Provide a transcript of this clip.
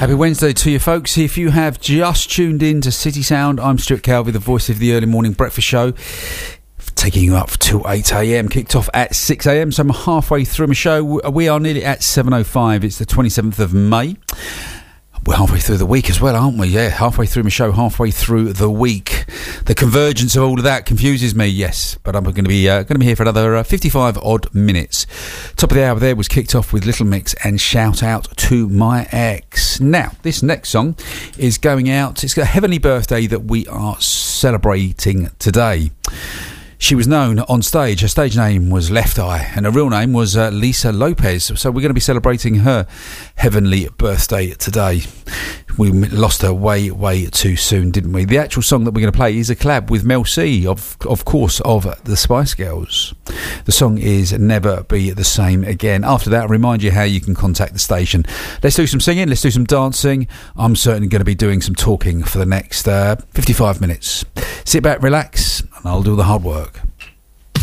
Happy Wednesday to you folks. If you have just tuned in to City Sound, I'm Stuart Calvey, the voice of the early morning breakfast show, taking you up till 8am, kicked off at 6am, so I'm halfway through my show. We are nearly at 7:05. It's the 27th of May. We're halfway through the week as well, aren't we? Yeah, halfway through my show, halfway through the week. The convergence of all of that confuses me, yes. But I'm going to be here for another 55 odd minutes. Top of the hour there was kicked off with Little Mix and Shout Out to My Ex. Now, this next song is going out. It's a heavenly birthday that we are celebrating today. She was known on stage. Her stage name was Left Eye, and her real name was Lisa Lopez. So we're going to be celebrating her heavenly birthday today. We lost her way, way too soon, didn't we? The actual song that we're going to play is a collab with Mel C, of course, of the Spice Girls. The song is Never Be the Same Again. After that, I'll remind you how you can contact the station. Let's do some singing, let's do some dancing. I'm certainly going to be doing some talking for the next 55 minutes. Sit back, relax, and I'll do the hard work.